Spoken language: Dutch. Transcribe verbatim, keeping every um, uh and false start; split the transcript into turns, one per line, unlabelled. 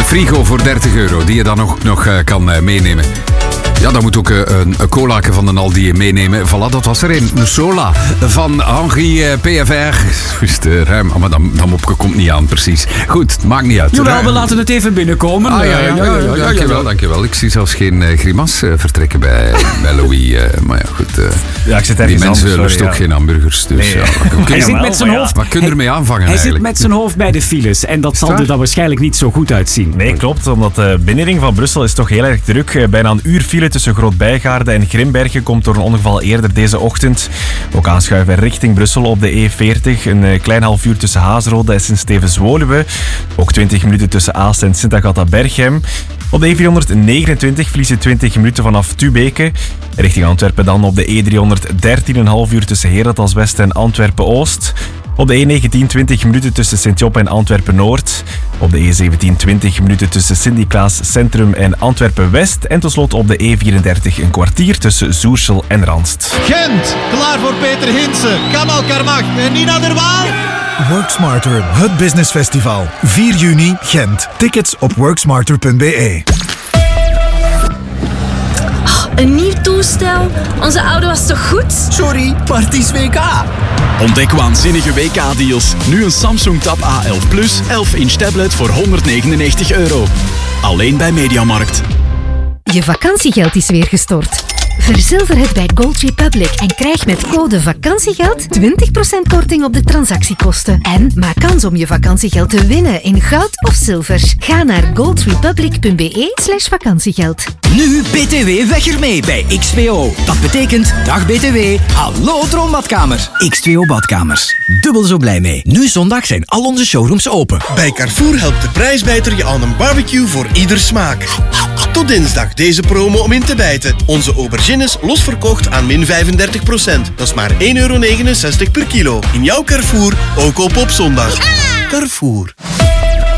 frigo voor dertig euro, die je dan ook nog uh, kan uh, meenemen. Ja, dan moet ook uh, een, een colaken van een Aldi meenemen. Voilà, dat was er een. Een Sola van Henri uh, P F R. Just, uh, ruim, maar dat, dat mopje komt niet aan, precies. Goed, maakt niet uit.
Jawel, we laten het even binnenkomen.
Ah, ja, ja, ja, ja, ja, dankjewel, dankjewel. Ik zie zelfs geen uh, grimas uh, vertrekken bij, bij Louis. Uh, maar ja, goed. Uh,
ja, ik zit
die mensen
anders,
lusten
sorry,
ook
ja.
geen hamburgers. Dus,
nee,
ja,
hij zit met zijn hoofd...
Wat kun je ermee aanvangen
Hij
eigenlijk?
zit met zijn hoofd bij de files. En dat zal er dan waarschijnlijk niet zo goed uitzien.
Nee, klopt. Omdat de binnenring van Brussel is toch heel erg druk. Bijna een uur file tussen Groot-Bijgaarden en Grimbergen komt door een ongeval eerder deze ochtend. Ook aanschuiven richting Brussel op de E veertig. Een klein half uur tussen Hazenrode en Sint-Stevens-Woluwe. Ook twintig minuten tussen Aalst en Sint-Agatha-Berchem. Op de E vierhonderdnegenentwintig verliezen twintig minuten vanaf Tubeke. Richting Antwerpen dan op de E driehonderddertien een half uur tussen Herentals West en Antwerpen-Oost. Op de E negentien twintig minuten tussen Sint-Job en Antwerpen-Noord. Op de E zeventien twintig minuten tussen Sint-Niklaas Centrum en Antwerpen-West. En tot slot op de E vierendertig een kwartier tussen Zoersel en Randst.
Gent, klaar voor Peter Hinsen, Kamal Karmach en Nina der Waal.
Work Smarter, het business festival. vier juni, Gent. Tickets op worksmarter punt b e.
Een nieuw toestel? Onze oude was toch goed?
Sorry, maar het is W K.
Ontdek waanzinnige W K-deals. Nu een Samsung Tab A elf Plus, elf inch tablet voor honderdnegenennegentig euro. Alleen bij Mediamarkt.
Je vakantiegeld is weer gestort. Verzilver het bij Gold Republic en krijg met code vakantiegeld twintig procent korting op de transactiekosten. En maak kans om je vakantiegeld te winnen in goud of zilver. Ga naar goldrepublic punt b e slash vakantiegeld.
Nu B T W weg ermee bij X twee O. Dat betekent, dag B T W, hallo Droombadkamer. X twee O Badkamers. Dubbel zo blij mee. Nu zondag zijn al onze showrooms open.
Bij Carrefour helpt de prijsbijter je aan een barbecue voor ieder smaak. Tot dinsdag deze promo om in te bijten. Onze aubergines losverkocht aan min vijfendertig procent. Dat is maar één euro negenenzestig per kilo. In jouw Carrefour, ook op op zondag. Carrefour.